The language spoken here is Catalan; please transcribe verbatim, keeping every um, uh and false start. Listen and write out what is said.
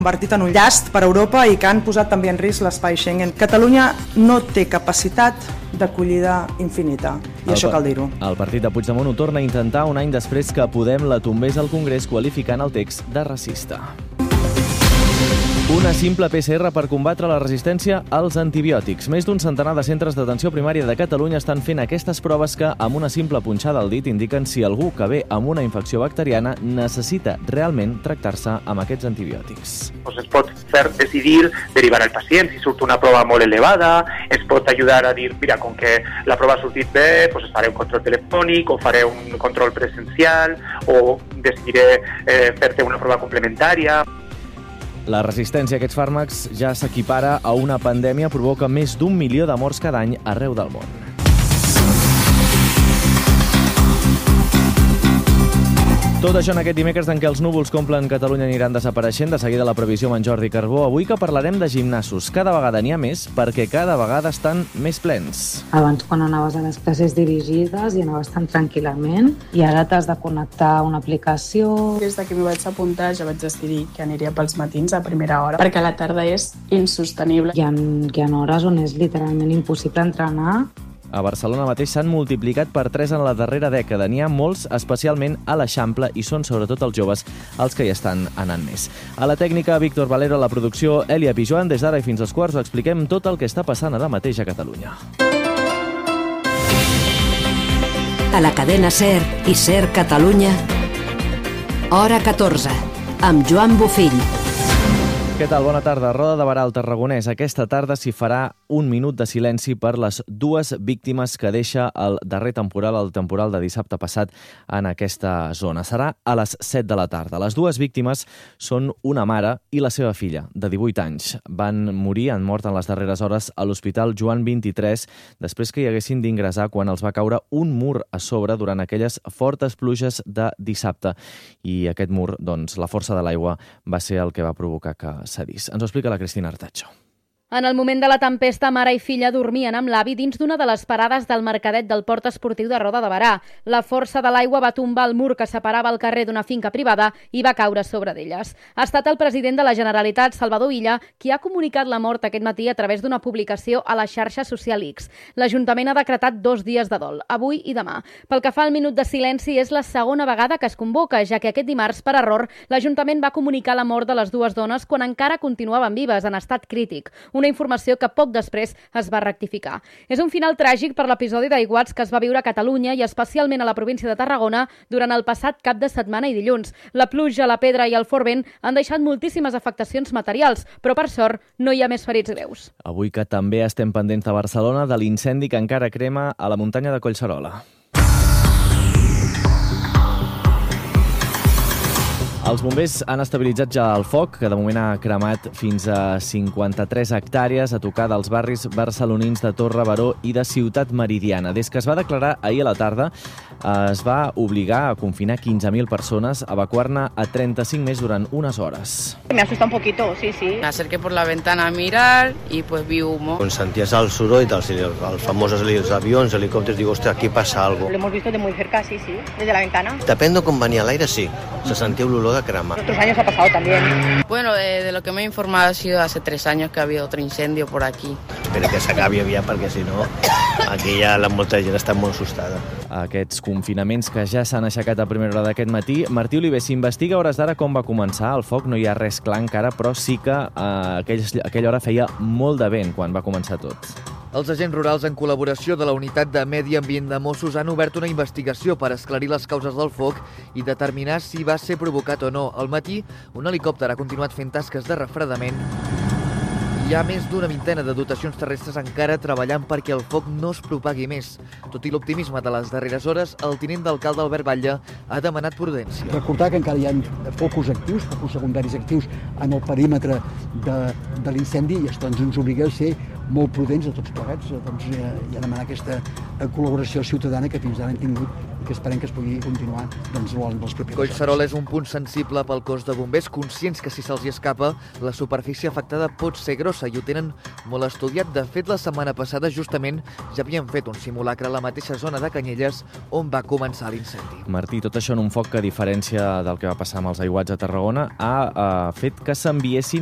convertit en un llast per a Europa i que han posat també en risc l'espai Schengen. Catalunya no té capacitat d'acollida infinita, i el això cal dir-ho. El partit de Puigdemont ho torna a intentar un any després que Podem la tombés al Congrés qualificant el text de racista. Una simple P C R per combatre la resistència als antibiòtics. Més d'un centenar de centres d'atenció primària de Catalunya estan fent aquestes proves que, amb una simple punxada al dit, indiquen si algú que ve amb una infecció bacteriana necessita realment tractar-se amb aquests antibiòtics. Pues es pot fer decidir derivar el pacient si surt una prova molt elevada, es pot ajudar a dir, mira, com que la prova ha sortit bé, pues faré un control telefònic o faré un control presencial o decidiré eh, fer-te una prova complementària. La resistència a aquests fàrmacs ja s'equipara a una pandèmia, provoca més d'un milió de morts cada any arreu del món. Tot això en aquest dimecres en què els núvols que omplen Catalunya aniran desapareixent. De seguida la previsió amb en Jordi Carbó. Avui que parlarem de gimnasos. Cada vegada n'hi ha més perquè cada vegada estan més plens. Abans, quan anaves a les classes dirigides i anaves tan tranquil·lament, i ara t'has de connectar a una aplicació. Des que m'hi vaig apuntar ja vaig decidir que aniria pels matins a primera hora, perquè a la tarda és insostenible. Hi ha, hi ha hores on és literalment impossible entrenar. A Barcelona mateix s'han multiplicat per tres en la darrera dècada. N'hi ha molts, especialment a l'Eixample, i són sobretot els joves els que hi estan anant més. A la tècnica, Víctor Valero, a la producció, Elia Pijoan. Des d'ara i fins als quarts ho expliquem tot el que està passant ara mateix a Catalunya. A la cadena SER i SER Catalunya, hora catorze, amb Joan Bofill. Què tal? Bona tarda. Roda de Barà al Tarragonès. Aquesta tarda s'hi farà un minut de silenci per les dues víctimes que deixa el darrer temporal, el temporal de dissabte passat, en aquesta zona. Serà a les set de la tarda. Les dues víctimes són una mare i la seva filla, de divuit anys. Van morir, han mort en les darreres hores a l'Hospital Joan vint-i-tres, després que hi haguessin d'ingressar quan els va caure un mur a sobre durant aquelles fortes pluges de dissabte. I aquest mur, doncs, la força de l'aigua va ser el que va provocar que cedís. Ens ho explica la Cristina Artacho. En el moment de la tempesta, mare i filla dormien amb l'avi dins d'una de les parades del mercadet del port esportiu de Roda de Barà. La força de l'aigua va tombar el mur que separava el carrer d'una finca privada i va caure sobre d'elles. Ha estat el president de la Generalitat, Salvador Illa, qui ha comunicat la mort aquest matí a través d'una publicació a la xarxa social X. L'Ajuntament ha decretat dos dies de dol, avui i demà. Pel que fa al minut de silenci, és la segona vegada que es convoca, ja que aquest dimarts, per error, l'Ajuntament va comunicar la mort de les dues dones quan encara continuaven vives en estat crític. Una informació que poc després es va rectificar. És un final tràgic per l'episodi d'aiguats que es va viure a Catalunya i especialment a la província de Tarragona durant el passat cap de setmana i dilluns. La pluja, la pedra i el fort vent han deixat moltíssimes afectacions materials, però per sort no hi ha més ferits greus. Avui que també estem pendents de Barcelona de l'incendi que encara crema a la muntanya de Collserola. Els bombers han estabilitzat ja el foc, que de moment ha cremat fins a cinquanta-tres hectàrees a tocar dels barris barcelonins de Torre Baró i de Ciutat Meridiana. Des que es va declarar ahir a la tarda, es va obligar a confinar quinze mil persones, a evacuar-ne a trenta-cinc més durant unes hores. Me asusta un poquito, sí, sí. Me acerqué por la ventana a mirar y pues vi humo. Cuando sentías el soroll, los famosos aviones, helicópteros, digo, hostia, aquí pasa algo. Lo hemos visto de muy cerca, sí, sí, desde la ventana. Depende con venía al aire, sí. Se sentía un olor de crema. Otros años ha pasado también. Bueno, eh, de lo que me he informado ha sido hace tres años que ha habido otro incendio por aquí. Pero que s'acabi aviat perquè si no aquí ja la molta gent està molt assustada. Aquests confinaments que ja s'han aixecat a primera hora d'aquest matí. Martí Oliver, s'investiga a hores d'ara com va començar el foc. No hi ha res clar encara, però sí que a aquell, aquella hora feia molt de vent quan va començar tot. Els agents rurals, en col·laboració de la Unitat de Medi Ambient de Mossos, han obert una investigació per esclarir les causes del foc i determinar si va ser provocat o no. Al matí, un helicòpter ha continuat fent tasques de refredament. Hi ha més d'una vintena de dotacions terrestres encara treballant perquè el foc no es propagui més. Tot i l'optimisme de les darreres hores, el tinent d'alcalde Albert Batlle ha demanat prudència. Recordar que encara hi ha focus actius, focus secundaris actius en el perímetre de, de l'incendi i això ens obliga a ser molt prudents a tots plegats, doncs, i a demanar aquesta col·laboració ciutadana que fins ara hem tingut i que esperem que es pugui continuar doncs, en els propers anys. Collserola és un punt sensible pel cos de bombers, conscients que si se'ls escapa, la superfície afectada pot ser grossa i ho tenen molt estudiat. De fet, la setmana passada, justament, ja havien fet un simulacre a la mateixa zona de Canyelles on va començar l'incendi. Martí, tot això en un foc que, a diferència del que va passar amb els aiguats a Tarragona, ha, ha fet que s'enviessin